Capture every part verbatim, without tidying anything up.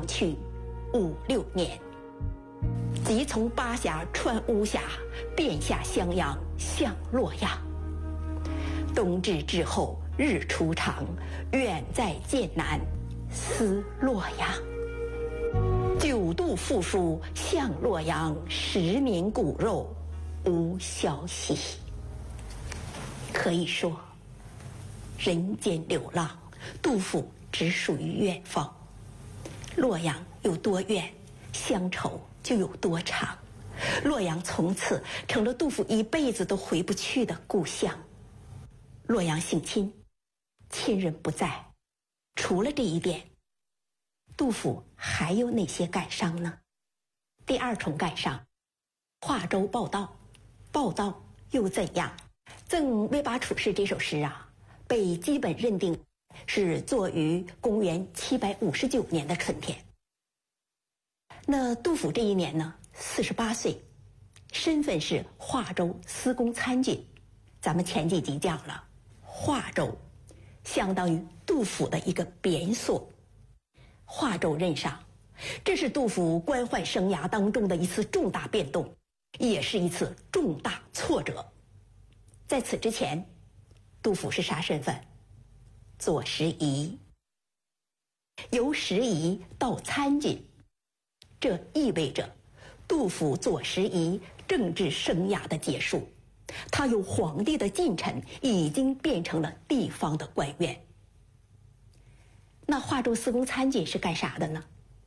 去五六年，即从巴峡穿巫峡，便下襄阳，向洛阳。冬至之后，日出长，远在剑南，思洛阳。九度复书向洛阳，十年骨肉无消息。可以说，人间流浪，杜甫只属于远方。洛阳有多远，乡愁就有多长。洛阳从此成了杜甫一辈子都回不去的故乡。洛阳省亲，亲人不在。除了这一点，杜甫还有哪些感伤呢？第二重感伤，华州报道。报道又怎样？《赠魏拔处士》这首诗啊，被基本认定是作于公元七百五十九年的春天。那杜甫这一年呢，四十八岁，身份是华州司功参军。咱们前几集讲了，华州相当于杜甫的一个贬所。华州任上，这是杜甫官宦生涯当中的一次重大变动，也是一次重大挫折。在此之前，杜甫是啥身份？左拾遗。由拾遗到参军，这意味着杜甫左拾遗政治生涯的结束。他由皇帝的近臣已经变成了地方的官员。那华州司功参军是干啥的呢？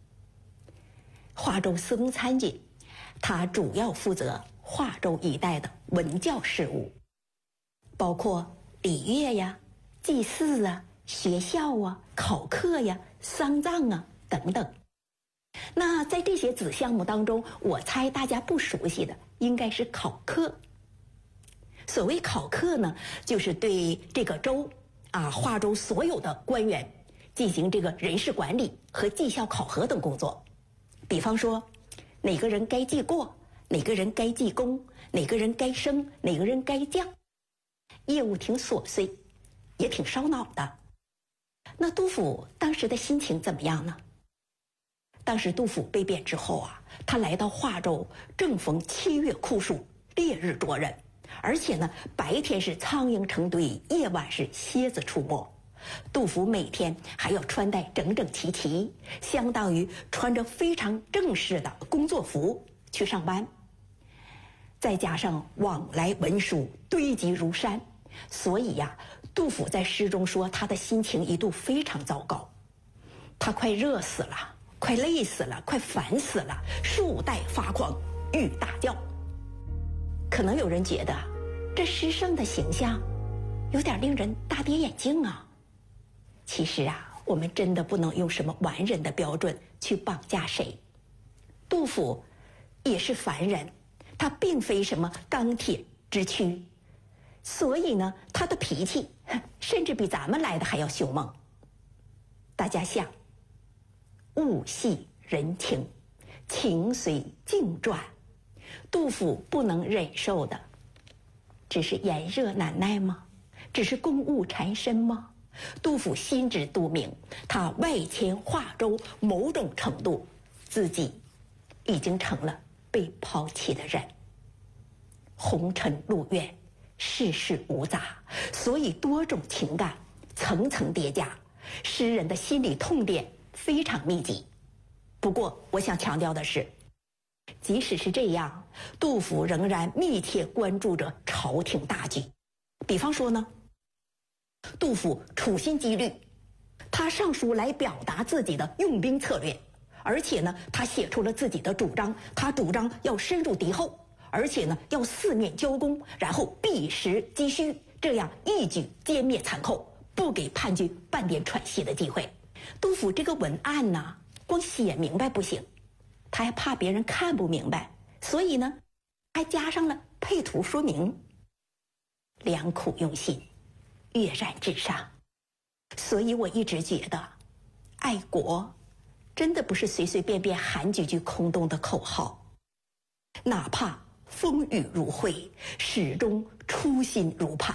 华州司功参军，他主要负责华州一带的文教事务，包括礼乐呀、祭祀啊、学校啊、考课呀、丧葬啊等等。那在这些子项目当中，我猜大家不熟悉的应该是考课。所谓考课呢，就是对这个州啊华州所有的官员进行这个人事管理和绩效考核等工作。比方说，哪个人该记过，哪个人该记功，哪个人该升，哪个人该降。业务挺琐碎，也挺烧脑的。那杜甫当时的心情怎么样呢？当时杜甫被贬之后啊，他来到华州，正逢七月酷暑，烈日灼人，而且呢，白天是苍蝇成堆，夜晚是蝎子出没。杜甫每天还要穿戴整整齐齐，相当于穿着非常正式的工作服去上班。再加上往来文书堆积如山，所以呀、啊，杜甫在诗中说他的心情一度非常糟糕，他快热死了，快累死了，快烦死了，树带发狂，欲大叫。可能有人觉得这诗圣的形象有点令人大跌眼镜啊。其实啊，我们真的不能用什么完人的标准去绑架谁。杜甫也是凡人，他并非什么钢铁之躯，所以呢，他的脾气甚至比咱们来的还要凶猛。大家想，物系人情，情随境转，杜甫不能忍受的只是炎热难耐吗？只是公务缠身吗？杜甫心知肚明，他外迁华州，某种程度自己已经成了被抛弃的人。红尘路远，世事无杂，所以多种情感层层叠加，诗人的心理痛点非常密集。不过我想强调的是，即使是这样，杜甫仍然密切关注着朝廷大局。比方说呢，杜甫处心积虑，他上书来表达自己的用兵策略，而且呢，他写出了自己的主张，他主张要深入敌后，而且呢，要四面交攻，然后避实击虚，这样一举歼灭残寇，不给叛军半点喘息的机会。杜甫这个文案呢，光写明白不行，他还怕别人看不明白，所以呢，还加上了配图说明。良苦用心，跃然纸上。所以我一直觉得，爱国真的不是随随便便喊几句空洞的口号，哪怕风雨如晦，始终初心如磐，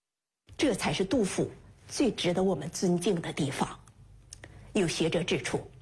这才是杜甫最值得我们尊敬的地方。有学者指出，